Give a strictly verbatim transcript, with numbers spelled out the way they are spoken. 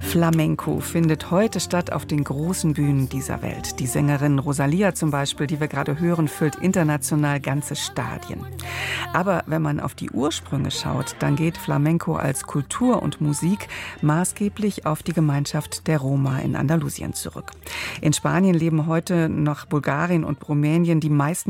Flamenco findet heute statt auf den großen Bühnen dieser Welt. Die Sängerin Rosalía zum Beispiel, die wir gerade hören, füllt international ganze Stadien. Aber wenn man auf die Ursprünge schaut, dann geht Flamenco als Kultur und Musik maßgeblich auf die Gemeinschaft der Roma in Andalusien zurück. In Spanien leben heute, nach Bulgarien und Rumänien, die meisten